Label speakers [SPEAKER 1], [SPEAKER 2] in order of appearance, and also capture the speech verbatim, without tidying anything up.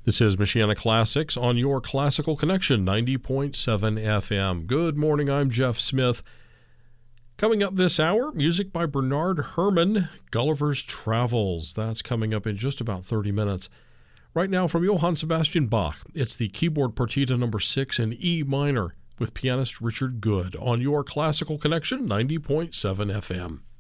[SPEAKER 1] This is Michiana Classics on your Classical Connection, ninety point seven F M. Good morning, I'm Jeff Smith. Coming up this hour, music by Bernard Herrmann, Gulliver's Travels. That's coming up in just about thirty minutes. Right now from Johann Sebastian Bach, it's the keyboard partita number six in E minor with pianist Richard Good on your Classical Connection, ninety point seven F M.